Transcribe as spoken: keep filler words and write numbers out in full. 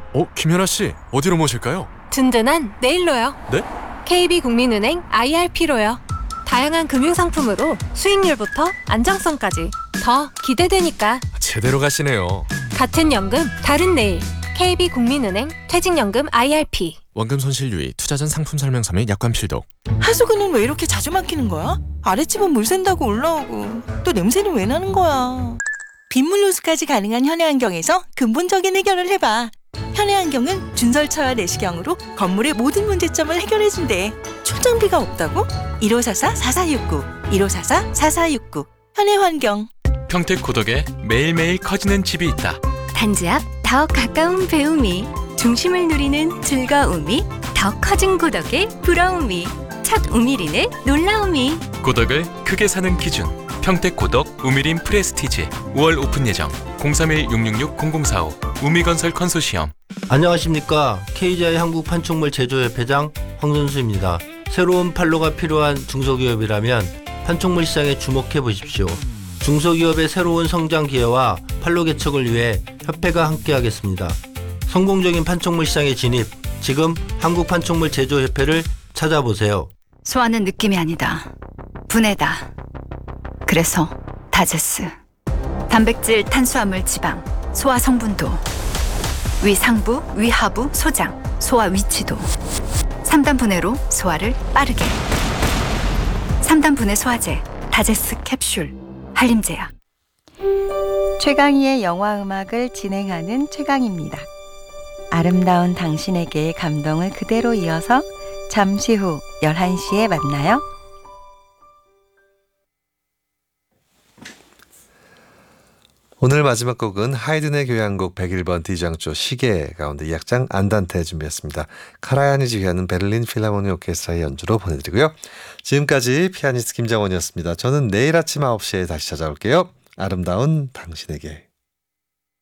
어, 김연아 씨, 어디로 모실까요? 든든한 내일로요. 네? 케이비국민은행 아이알피로요. 다양한 금융상품으로 수익률부터 안정성까지 더 기대되니까. 제대로 가시네요. 같은 연금, 다른 내일. 케이비국민은행 퇴직연금 아이알피. 원금 손실 유의, 투자 전 상품 설명서 및 약관 필독. 하수구는 왜 이렇게 자주 막히는 거야? 아랫집은 물 샌다고 올라오고 또 냄새는 왜 나는 거야? 빗물 호수까지 가능한 현해환경에서 근본적인 해결을 해봐. 현해환경은 준설처와 내시경으로 건물의 모든 문제점을 해결해준대. 출장비가 없다고? 일오사사 사사육구 일오사사 사사육구 현해환경. 평택 고덕에 매일매일 커지는 집이 있다. 단지 앞 더 가까운 배움이, 중심을 누리는 즐거움이, 더 커진 고덕의 부러움이, 첫 우미린의 놀라움이. 고덕을 크게 사는 기준. 평택 고덕 우미린 프레스티지. 오월 오픈 예정. 공삼일 육육육 공공사오 우미건설 컨소시엄. 안녕하십니까. 케이지아이 한국판촉물 제조협회장 황선수입니다. 새로운 판로가 필요한 중소기업이라면 판촉물 시장에 주목해 보십시오. 중소기업의 새로운 성장 기회와 판로 개척을 위해 협회가 함께하겠습니다. 성공적인 판촉물 시장의 진입, 지금 한국판촉물 제조협회를 찾아보세요. 소화는 느낌이 아니다. 분해다. 그래서 다제스. 단백질, 탄수화물, 지방, 소화 성분도, 위 상부, 위 하부, 소장, 소화 위치도. 삼 단 분해로 소화를 빠르게. 삼 단 분해 소화제, 다제스 캡슐, 한림제약. 최강희의 영화음악을 진행하는 최강입니다. 아름다운 당신에게의 감동을 그대로 이어서 잠시 후 열한 시에 만나요. 오늘 마지막 곡은 하이든의 교향곡 백일 번 D장조 시계 가운데 이 악장 안단테 준비했습니다. 카라얀이 지휘하는 베를린 필하모니 오케스트라의 연주로 보내드리고요. 지금까지 피아니스트 김정원이었습니다. 저는 내일 아침 아홉 시에 다시 찾아올게요. 아름다운 당신에게.